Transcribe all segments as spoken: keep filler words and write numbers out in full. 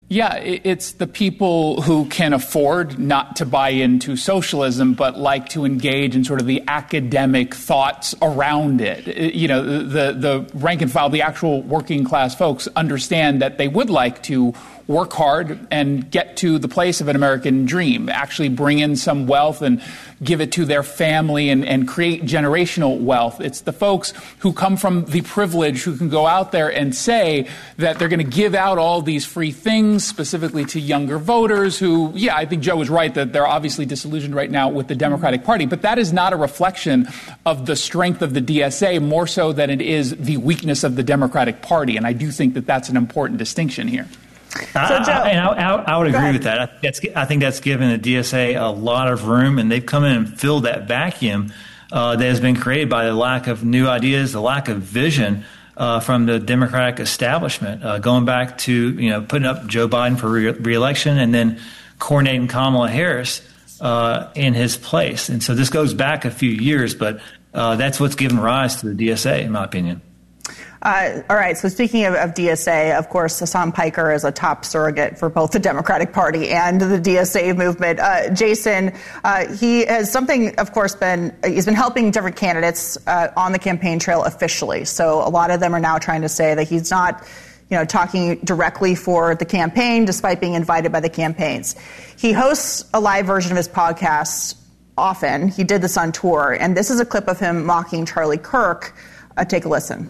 Yeah, it's the people who can afford not to buy into socialism, but like to engage in sort of the academic thoughts around it. You know, the, the rank and file, the actual working class folks understand that they would like to work hard and get to the place of an American dream, actually bring in some wealth and give it to their family and, and create generational wealth. It's the folks who come from the privilege who can go out there and say that they're going to give out all these free things specifically to younger voters who, yeah, I think Joe was right that they're obviously disillusioned right now with the Democratic Party, but that is not a reflection of the strength of the D S A, more so than it is the weakness of the Democratic Party. And I do think that that's an important distinction here. I, so, Joe, I, and I, I, I would agree with that. I, that's, I think that's given the D S A a lot of room, and they've come in and filled that vacuum uh, that has been created by the lack of new ideas, the lack of vision uh, from the Democratic establishment, uh, going back to, you know, putting up Joe Biden for re- re-election and then coordinating Kamala Harris uh, in his place. And so this goes back a few years, but uh, that's what's given rise to the D S A, in my opinion. Uh, all right. So speaking of, of D S A, of course, Hasan Piker is a top surrogate for both the Democratic Party and the D S A movement. Uh, Jason, uh, he has something, of course, been he's been helping different candidates uh, on the campaign trail officially. So a lot of them are now trying to say that he's not, you know, talking directly for the campaign, despite being invited by the campaigns. He hosts a live version of his podcast often. He did this on tour, and this is a clip of him mocking Charlie Kirk. Uh, take a listen.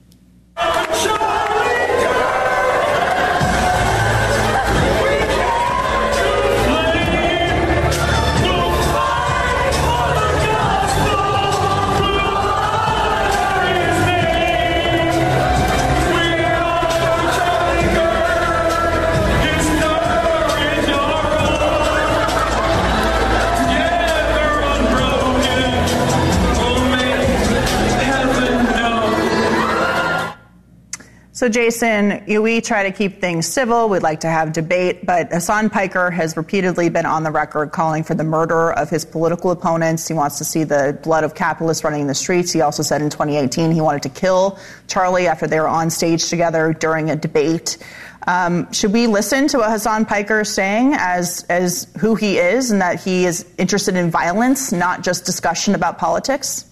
So, Jason, we try to keep things civil. We'd like to have debate, but Hasan Piker has repeatedly been on the record calling for the murder of his political opponents. He wants to see the blood of capitalists running in the streets. He also said in twenty eighteen he wanted to kill Charlie after they were on stage together during a debate. Um, should we listen to what Hasan Piker is saying as, as who he is and that he is interested in violence, not just discussion about politics?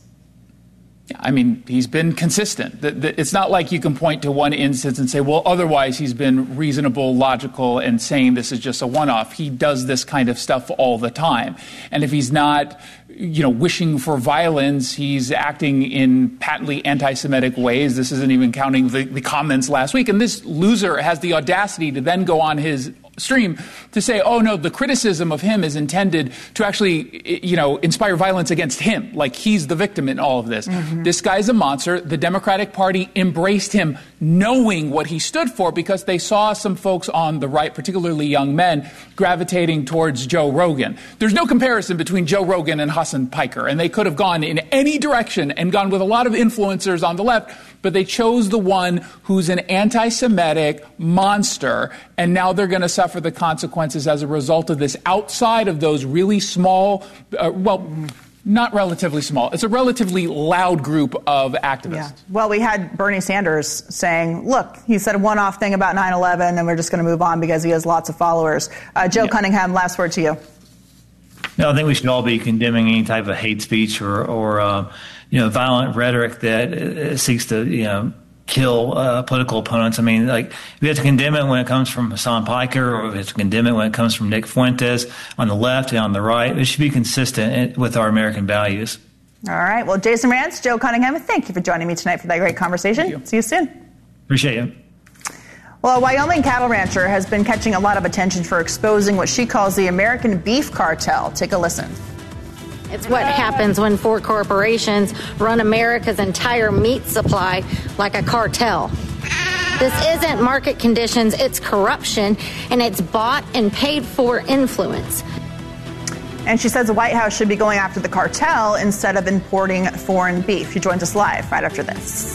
I mean, he's been consistent. It's not like you can point to one instance and say, well, otherwise he's been reasonable, logical, and saying this is just a one-off. He does this kind of stuff all the time. And if he's not, you know, wishing for violence, he's acting in patently anti-Semitic ways. This isn't even counting the, the comments last week. And this loser has the audacity to then go on his stream to say, oh, no, the criticism of him is intended to actually, you know, inspire violence against him, like he's the victim in all of this. Mm-hmm. This guy's a monster. The Democratic Party embraced him knowing what he stood for because they saw some folks on the right, particularly young men, gravitating towards Joe Rogan. There's no comparison between Joe Rogan and Hasan Piker, and they could have gone in any direction and gone with a lot of influencers on the left, but they chose the one who's an anti-Semitic monster, and now they're going to suffer the consequences as a result of this outside of those really small, uh, well, not relatively small. It's a relatively loud group of activists. Yeah. Well, we had Bernie Sanders saying, look, he said a one-off thing about nine eleven, and we're just going to move on because he has lots of followers. Uh, Joe yeah. Cunningham, last word to you. No, I think we should all be condemning any type of hate speech or, or uh, you know, violent rhetoric that uh, seeks to, you know, kill uh, political opponents. I mean, like, we have to condemn it when it comes from Hasan Piker, or we have to condemn it when it comes from Nick Fuentes on the left and on the right. It should be consistent with our American values. All right. Well, Jason Rantz, Joe Cunningham, thank you for joining me tonight for that great conversation. You. See you soon. Appreciate it. Well, a Wyoming cattle rancher has been catching a lot of attention for exposing what she calls the American beef cartel. Take a listen. It's what happens when four corporations run America's entire meat supply like a cartel. This isn't market conditions, it's corruption, and it's bought and paid for influence. And she says the White House should be going after the cartel instead of importing foreign beef. She joins us live right after this.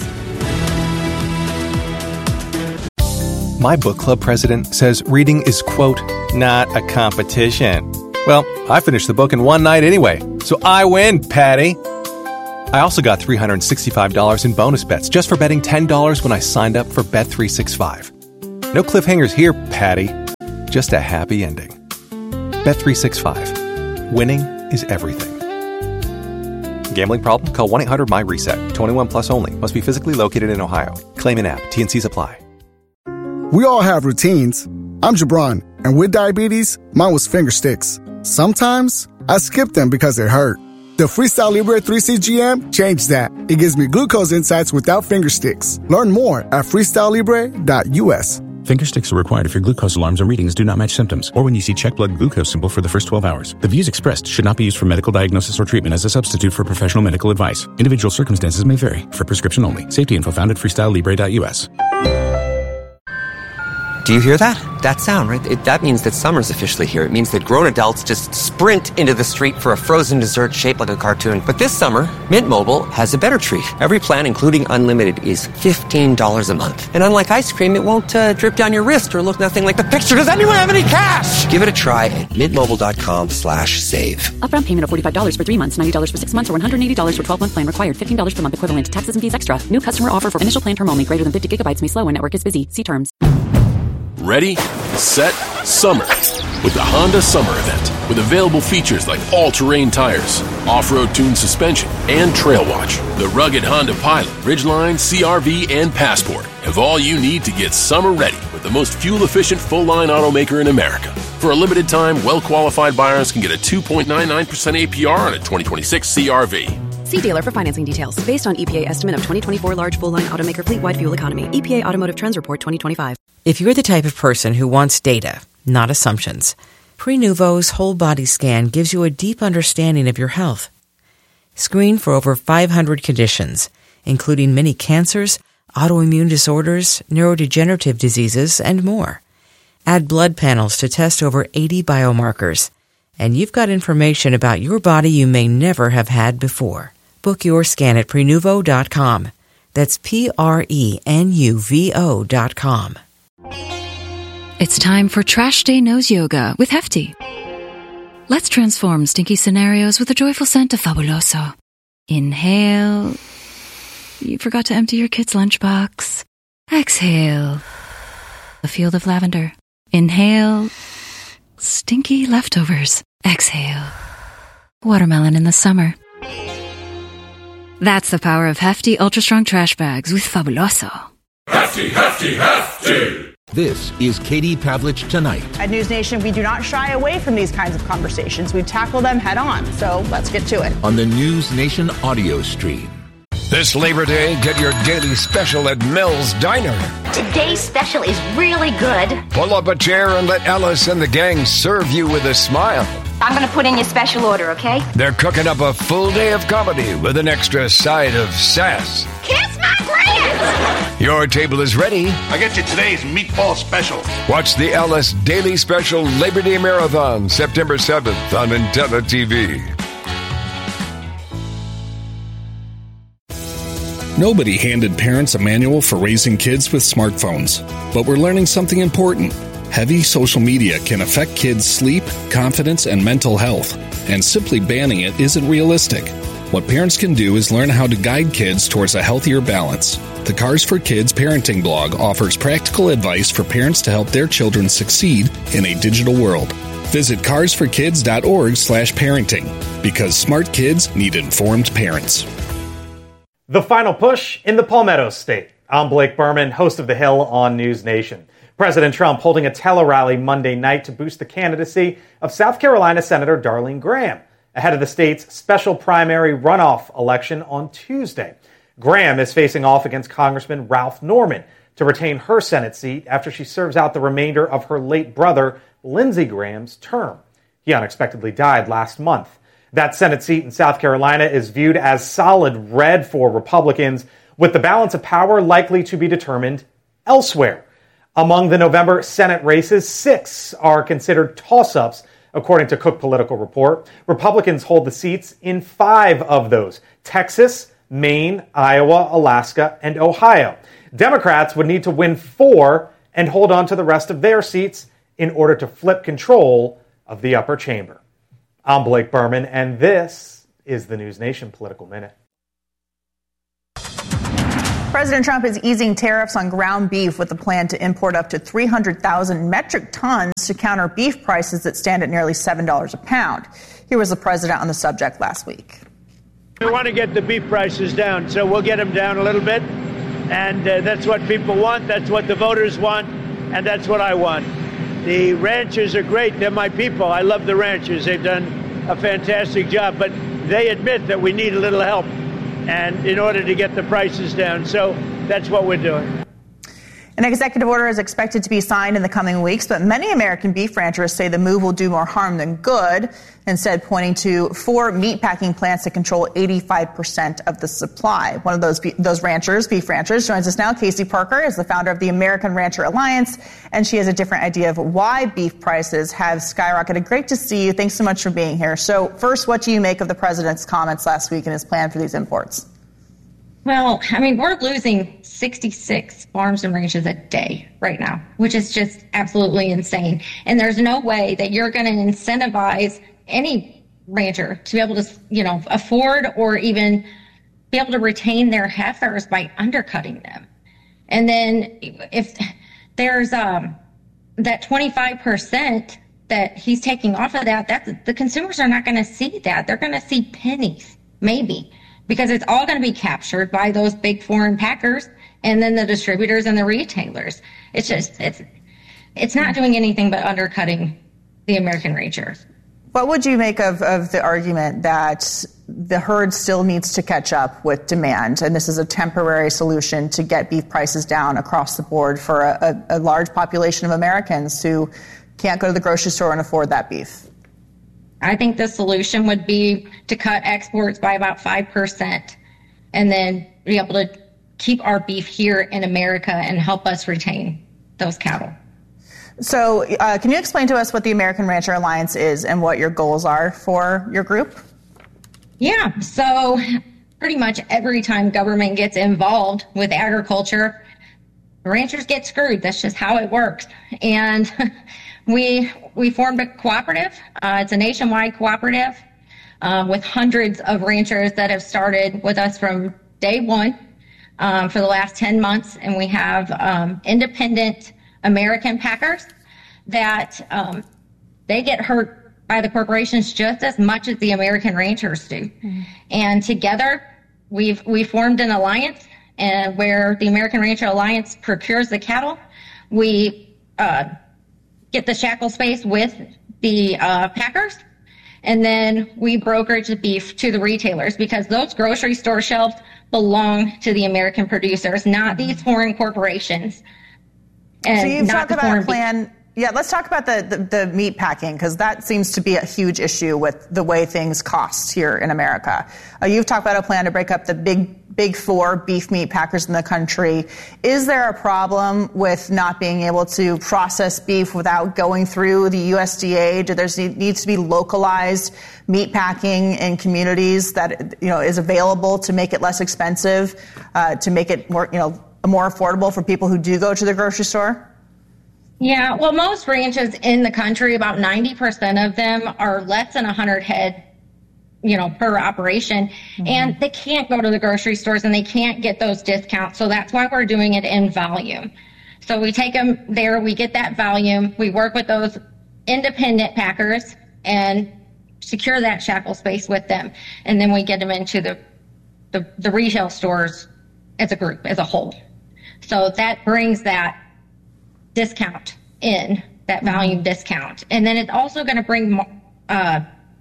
My book club president says reading is, quote, not a competition. Well, I finished the book in one night anyway, so I win, Patty. I also got three hundred sixty-five dollars in bonus bets just for betting ten dollars when I signed up for Bet three sixty-five. No cliffhangers here, Patty. just a happy ending. Bet three sixty-five. Winning is everything. Gambling problem? Call one eight hundred my reset. twenty-one plus only. Must be physically located in Ohio. Claim in app. T N Cs apply. We all have routines. I'm Jabron, and with diabetes, mine was finger sticks. Sometimes I skip them because it hurt. The Freestyle Libre three C G M changed that. It gives me glucose insights without finger sticks. Learn more at freestyle libre dot u s. Finger sticks are required if your glucose alarms or readings do not match symptoms, or when you see check blood glucose symbol for the first twelve hours. The views expressed should not be used for medical diagnosis or treatment as a substitute for professional medical advice. Individual circumstances may vary. For prescription only. Safety info found at freestyle libre dot u s. Do you hear that? That sound, right? It, that means that summer's officially here. It means that grown adults just sprint into the street for a frozen dessert shaped like a cartoon. But this summer, Mint Mobile has a better treat. Every plan, including unlimited, is fifteen dollars a month. And unlike ice cream, it won't uh, drip down your wrist or look nothing like the picture. Does anyone have any cash? Give it a try at mintmobile.com slash save. Upfront payment of forty-five dollars for three months, ninety dollars for six months, or one hundred eighty dollars for twelve-month plan required. fifteen dollars per month equivalent. Taxes and fees extra. New customer offer for initial plan term only. Greater than fifty gigabytes may slow when network is busy. See terms. Ready, set, summer with the Honda Summer Event. With available features like all-terrain tires, off-road tuned suspension, and Trail Watch. The rugged Honda Pilot, Ridgeline, C R V, and Passport have all you need to get summer ready with the most fuel-efficient full-line automaker in America. For a limited time, well-qualified buyers can get a two point nine nine percent A P R on a twenty twenty-six C R V. See dealer for financing details. Based on E P A estimate of twenty twenty-four large full-line automaker fleet-wide fuel economy. E P A Automotive Trends Report twenty twenty-five. If you're the type of person who wants data, not assumptions, Prenuvo's whole body scan gives you a deep understanding of your health. Screen for over five hundred conditions, including many cancers, autoimmune disorders, neurodegenerative diseases, and more. Add blood panels to test over eighty biomarkers. And you've got information about your body you may never have had before. Book your scan at prenuvo dot com. That's P R E N U V O dot com. It's time for Trash Day Nose Yoga with Hefty. Let's transform stinky scenarios with the joyful scent of Fabuloso. Inhale. You forgot to empty your kid's lunchbox. Exhale. A field of lavender. Inhale. Stinky leftovers. Exhale. Watermelon in the summer. That's the power of Hefty Ultra Strong Trash Bags with Fabuloso. Hefty, Hefty, Hefty! This is Katie Pavlich Tonight. At News Nation, we do not shy away from these kinds of conversations. We tackle them head on. So let's get to it. On the News Nation audio stream. This Labor Day, get your daily special at Mel's Diner. Today's special is really good. Pull up a chair and let Ellis and the gang serve you with a smile. I'm going to put in your special order, okay? They're cooking up a full day of comedy with an extra side of sass. Kiss my grits! Your table is ready. I get you today's meatball special. Watch the Ellis Daily Special Labor Day Marathon, September seventh on Intella T V. Nobody handed parents a manual for raising kids with smartphones, but we're learning something important. Heavy social media can affect kids' sleep, confidence, and mental health, and simply banning it isn't realistic. What parents can do is learn how to guide kids towards a healthier balance. The Cars for Kids parenting blog offers practical advice for parents to help their children succeed in a digital world. Visit cars for kids dot org slash parenting, because smart kids need informed parents. The final push in the Palmetto State. I'm Blake Berman, host of The Hill on News Nation. President Trump holding a tele-rally Monday night to boost the candidacy of South Carolina Senator Darlene Graham ahead of the state's special primary runoff election on Tuesday. Graham is facing off against Congressman Ralph Norman to retain her Senate seat after she serves out the remainder of her late brother, Lindsey Graham's term. He unexpectedly died last month. That Senate seat in South Carolina is viewed as solid red for Republicans, with the balance of power likely to be determined elsewhere. Among the November Senate races, six are considered toss-ups, according to Cook Political Report. Republicans hold the seats in five of those: Texas, Maine, Iowa, Alaska, and Ohio. Democrats would need to win four and hold on to the rest of their seats in order to flip control of the upper chamber. I'm Blake Berman, and this is the News Nation Political Minute. President Trump is easing tariffs on ground beef with a plan to import up to three hundred thousand metric tons to counter beef prices that stand at nearly seven dollars a pound. Here was the president on the subject last week. We want to get the beef prices down, so we'll get them down a little bit. And uh, that's what people want. That's what the voters want. And that's what I want. The ranchers are great. They're my people. I love the ranchers. They've done a fantastic job. But they admit that we need a little help and in order to get the prices down. So that's what we're doing. An executive order is expected to be signed in the coming weeks, but many American beef ranchers say the move will do more harm than good, instead pointing to four meatpacking plants that control eighty-five percent of the supply. One of those those ranchers, beef ranchers, joins us now. Casey Parker is the founder of the American Rancher Alliance, and she has a different idea of why beef prices have skyrocketed. Great to see you. Thanks so much for being here. So first, what do you make of the president's comments last week and his plan for these imports? Well, I mean, we're losing sixty-six farms and ranches a day right now, which is just absolutely insane. And there's no way that you're going to incentivize any rancher to be able to, you know, afford or even be able to retain their heifers by undercutting them. And then if there's um, that twenty-five percent that he's taking off of that, that's, the consumers are not going to see that. They're going to see pennies, maybe. Because it's all going to be captured by those big foreign packers and then the distributors and the retailers. It's just, it's it's not doing anything but undercutting the American ranchers. What would you make of, of the argument that the herd still needs to catch up with demand, and this is a temporary solution to get beef prices down across the board for a, a, a large population of Americans who can't go to the grocery store and afford that beef? I think the solution would be to cut exports by about five percent and then be able to keep our beef here in America and help us retain those cattle. So uh, can you explain to us what the American Rancher Alliance is and what your goals are for your group? Yeah, so pretty much every time government gets involved with agriculture, ranchers get screwed. That's just how it works. And we we formed a cooperative. Uh, it's a nationwide cooperative um, with hundreds of ranchers that have started with us from day one um, for the last ten months. And we have um, independent American packers that um, they get hurt by the corporations just as much as the American ranchers do. Mm-hmm. And together we've we formed an alliance and where the American Rancher Alliance procures the cattle. We uh, get the shackle space with the uh, packers, and then we brokerage the beef to the retailers because those grocery store shelves belong to the American producers, not these foreign corporations. And so you've not talked about a plan. Yeah, let's talk about the, the, the meat packing, because that seems to be a huge issue with the way things cost here in America. Uh, you've talked about a plan to break up the big, big four beef meat packers in the country. Is there a problem with not being able to process beef without going through the U S D A? Do there needs to be localized meat packing in communities that, you know, is available to make it less expensive, uh, to make it more, you know, more affordable for people who do go to the grocery store? Yeah, well, most ranches in the country, about ninety percent of them are less than one hundred head, you know, per operation. Mm-hmm. And they can't go to the grocery stores and they can't get those discounts. So that's why we're doing it in volume. So we take them there, we get that volume, we work with those independent packers and secure that shackle space with them. And then we get them into the, the, the retail stores as a group, as a whole. So that brings that discount in, that volume mm-hmm. discount. And then it's also going to bring, uh,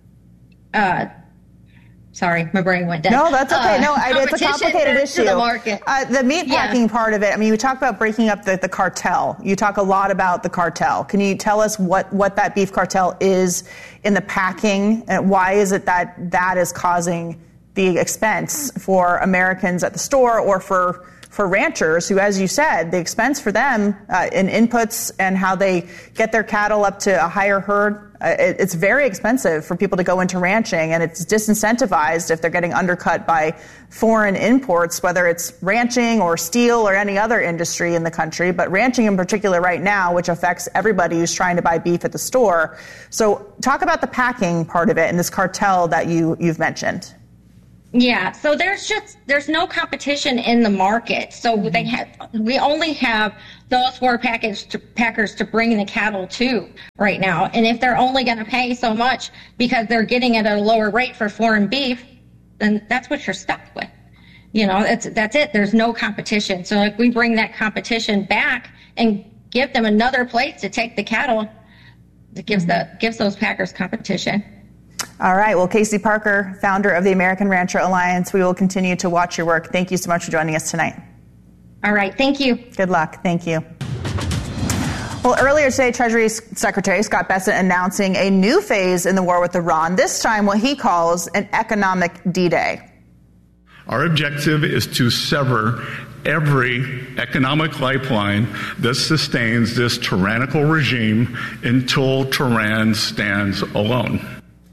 uh, sorry, my brain went dead. No, that's okay. Uh, no, I, it's a complicated issue. The, market. Uh, the meat packing yeah. part of it, I mean, you talk about breaking up the, the cartel. You talk a lot about the cartel. Can you tell us what, what that beef cartel is in the packing, and why is it that that is causing the expense for Americans at the store or for for ranchers who, as you said, the expense for them uh, in inputs and how they get their cattle up to a higher herd, uh, it, it's very expensive for people to go into ranching, and it's disincentivized if they're getting undercut by foreign imports, whether it's ranching or steel or any other industry in the country, but ranching in particular right now, which affects everybody who's trying to buy beef at the store. So talk about the packing part of it and this cartel that you, you've mentioned. Yeah, so there's just there's no competition in the market. So mm-hmm. they have we only have those four package to, packers to bring the cattle to right now. And if they're only going to pay so much because they're getting it at a lower rate for foreign beef, then that's what you're stuck with. You know, that's that's it. There's no competition. So if we bring that competition back and give them another place to take the cattle, it gives the gives those packers competition. All right. Well, Casey Parker, founder of the American Rancher Alliance, we will continue to watch your work. Thank you so much for joining us tonight. All right. Thank you. Good luck. Thank you. Well, earlier today, Treasury Secretary Scott Bessent announcing a new phase in the war with Iran, this time what he calls an economic D-Day. Our objective is to sever every economic lifeline that sustains this tyrannical regime until Tehran stands alone.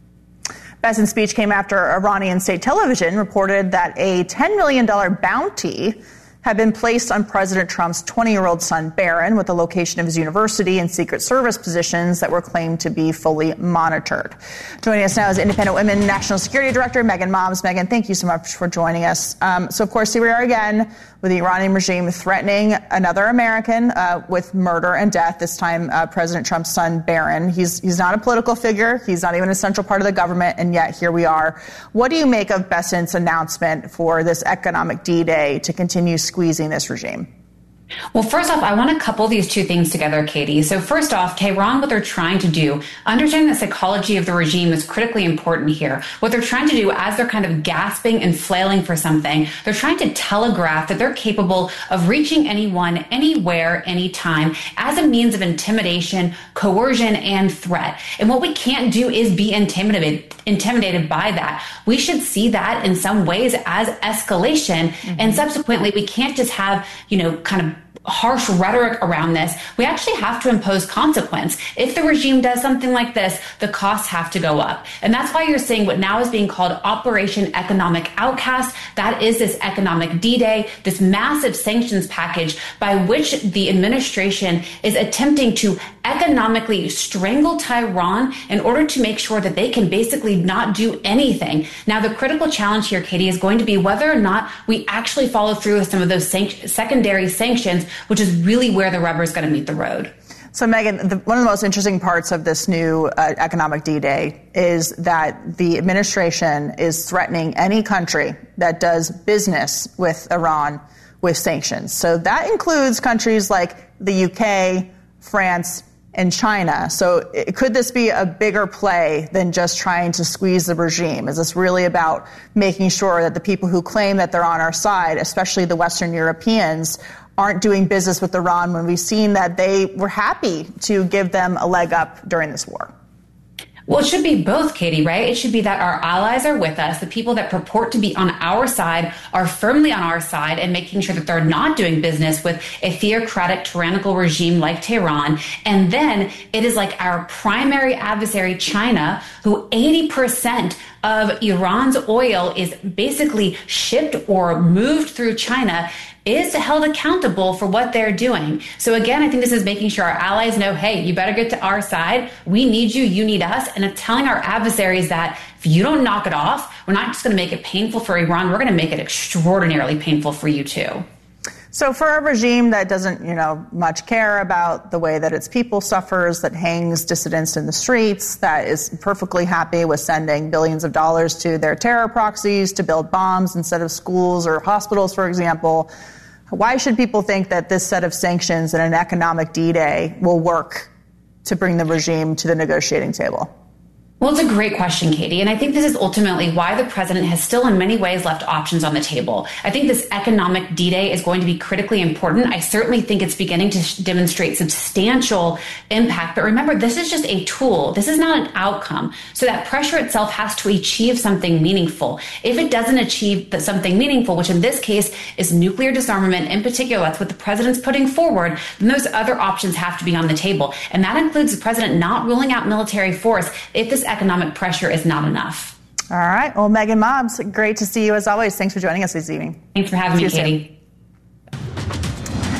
Bessent's speech came after Iranian state television reported that a ten million dollars bounty had been placed on President Trump's twenty-year-old son, Barron, with the location of his university and Secret Service positions that were claimed to be fully monitored. Joining us now is Independent Women National Security Director Megan Mobbs. Megan, thank you so much for joining us. Um, so, of course, here we are again with the Iranian regime threatening another American uh, with murder and death, this time uh, President Trump's son, Barron. He's, he's not a political figure. He's not even a central part of the government, and yet here we are. What do you make of Bessent's announcement for this economic D-Day to continue squeezing this regime? Well, first off, I want to couple these two things together, Katie. So first off, Tehran, what they're trying to do, understanding the psychology of the regime is critically important here. What they're trying to do as they're kind of gasping and flailing for something, they're trying to telegraph that they're capable of reaching anyone, anywhere, anytime as a means of intimidation, coercion, and threat. And what we can't do is be intimidated, intimidated by that. We should see that in some ways as escalation. Mm-hmm. And subsequently, we can't just have, you know, kind of harsh rhetoric around this. We actually have to impose consequence. If the regime does something like this, the costs have to go up. And that's why you're seeing what now is being called Operation Economic Outcast. That is this economic D-Day, this massive sanctions package by which the administration is attempting to economically strangle Tehran in order to make sure that they can basically not do anything. Now, the critical challenge here, Katie, is going to be whether or not we actually follow through with some of those sanc- secondary sanctions, which is really where the rubber is going to meet the road. So, Megan, the, one of the most interesting parts of this new uh, economic D-Day is that the administration is threatening any country that does business with Iran with sanctions. So that includes countries like the U K, France, and China. So it, could this be a bigger play than just trying to squeeze the regime? Is this really about making sure that the people who claim that they're on our side, especially the Western Europeans, aren't doing business with Iran when we've seen that they were happy to give them a leg up during this war? Well, it should be both, Katie, right? It should be that our allies are with us. The people that purport to be on our side are firmly on our side and making sure that they're not doing business with a theocratic, tyrannical regime like Tehran. And then it is like our primary adversary, China, who eighty percent of Iran's oil is basically shipped or moved through China, is held accountable for what they're doing. So again, I think this is making sure our allies know, hey, you better get to our side. We need you. You need us. And it's telling our adversaries that if you don't knock it off, we're not just going to make it painful for Iran. We're going to make it extraordinarily painful for you too. So for a regime that doesn't, you know, much care about the way that its people suffers, that hangs dissidents in the streets, that is perfectly happy with sending billions of dollars to their terror proxies to build bombs instead of schools or hospitals, for example, why should people think that this set of sanctions and an economic D-Day will work to bring the regime to the negotiating table? Well, it's a great question, Katie. And I think this is ultimately why the president has still in many ways left options on the table. I think this economic D-Day is going to be critically important. I certainly think it's beginning to demonstrate substantial impact. But remember, this is just a tool. This is not an outcome. So that pressure itself has to achieve something meaningful. If it doesn't achieve something meaningful, which in this case is nuclear disarmament in particular, that's what the president's putting forward, then those other options have to be on the table. And that includes the president not ruling out military force if this economic pressure is not enough. All right. Well, Megan Mobbs, great to see you as always. Thanks for joining us this evening. Thanks for having me, Katie.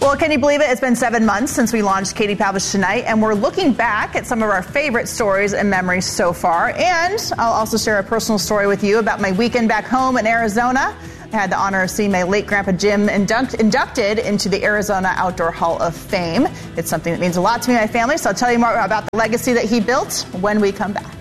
Well, can you believe it? It's been seven months since we launched Katie Pavlich Tonight, and we're looking back at some of our favorite stories and memories so far. And I'll also share a personal story with you about my weekend back home in Arizona. I had the honor of seeing my late grandpa Jim induct, inducted into the Arizona Outdoor Hall of Fame. It's something that means a lot to me and my family, so I'll tell you more about the legacy that he built when we come back.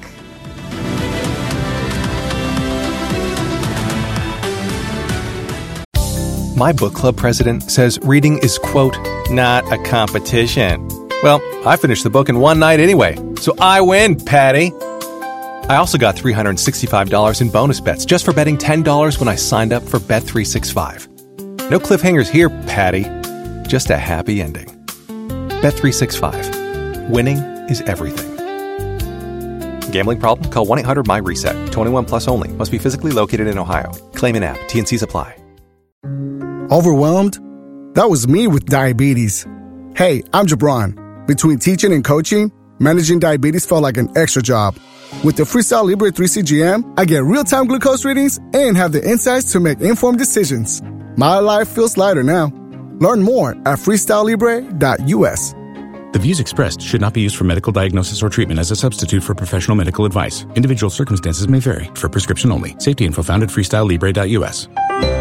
My book club president says reading is, quote, not a competition. Well, I finished the book in one night anyway, so I win, Patty. I also got three hundred sixty-five dollars in bonus bets just for betting ten dollars when I signed up for Bet three sixty-five. No cliffhangers here, Patty. Just a happy ending. Bet three sixty-five. Winning is everything. Gambling problem? Call one eight hundred M Y reset. twenty-one plus only. Must be physically located in Ohio. Claim in app. T and C's apply. Overwhelmed? That was me with diabetes. Hey, I'm Jabron. Between teaching and coaching, managing diabetes felt like an extra job. With the Freestyle Libre three C G M, I get real-time glucose readings and have the insights to make informed decisions. My life feels lighter now. Learn more at freestyle libre dot U S. The views expressed should not be used for medical diagnosis or treatment as a substitute for professional medical advice. Individual circumstances may vary. For prescription only. Safety info found at freestyle libre dot U S.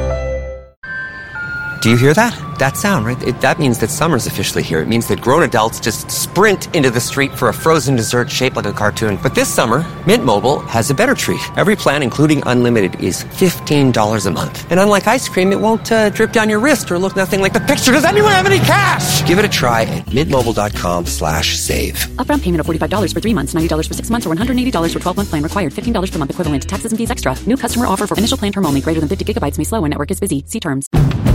Do you hear that? That sound, right? It, that means that summer's officially here. It means that grown adults just sprint into the street for a frozen dessert shaped like a cartoon. But this summer, Mint Mobile has a better treat. Every plan, including unlimited, is fifteen dollars a month. And unlike ice cream, it won't uh, drip down your wrist or look nothing like the picture. Does anyone have any cash? Give it a try at mintmobile.com slash save. Upfront payment of forty-five dollars for three months, ninety dollars for six months, or one hundred eighty dollars for twelve-month plan required. fifteen dollars per month equivalent. Taxes and fees extra. New customer offer for initial plan term only. Greater than fifty gigabytes may slow when network is busy. See terms.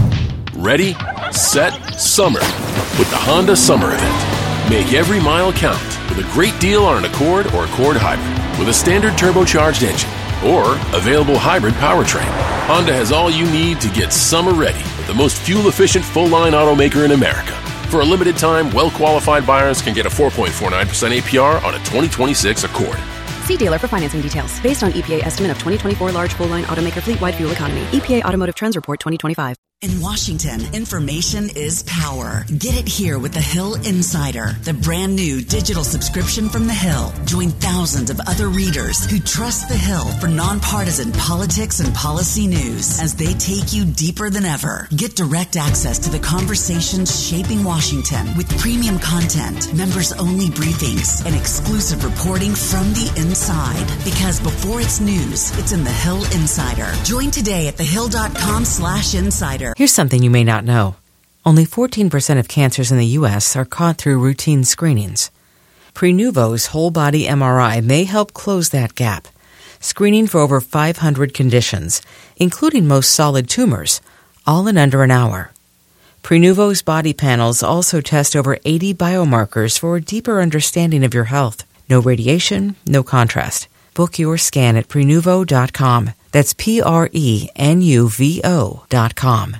Ready, set, summer with the Honda Summer Event. Make every mile count with a great deal on an Accord or Accord Hybrid with a standard turbocharged engine or available hybrid powertrain. Honda has all you need to get summer ready with the most fuel-efficient full-line automaker in America. For a limited time, well-qualified buyers can get a four point four nine percent A P R on a twenty twenty-six Accord. See dealer for financing details. Based on E P A estimate of twenty twenty-four large full-line automaker fleet-wide fuel economy. E P A Automotive Trends Report twenty twenty-five. In Washington, information is power. Get it here with the Hill Insider, the brand new digital subscription from the Hill. Join thousands of other readers who trust the Hill for nonpartisan politics and policy news as they take you deeper than ever. Get direct access to the conversations shaping Washington with premium content, members-only briefings, and exclusive reporting from the inside. Because before it's news, it's in the Hill Insider. Join today at thehill.com slash insider. Here's something you may not know. Only fourteen percent of cancers in the U S are caught through routine screenings. Prenuvo's whole-body M R I may help close that gap, screening for over five hundred conditions, including most solid tumors, all in under an hour. Prenuvo's body panels also test over eighty biomarkers for a deeper understanding of your health. No radiation, no contrast. Book your scan at prenuvo dot com. That's P R E N U V O dot com.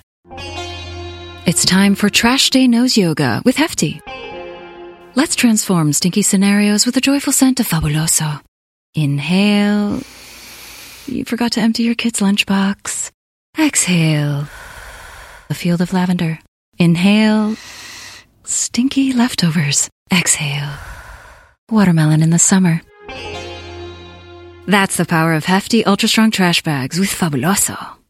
It's time for Trash Day Nose Yoga with Hefty. Let's transform stinky scenarios with the joyful scent of Fabuloso. Inhale. You forgot to empty your kid's lunchbox. Exhale. A field of lavender. Inhale. Stinky leftovers. Exhale. Watermelon in the summer. That's the power of Hefty Ultra Strong Trash Bags with Fabuloso.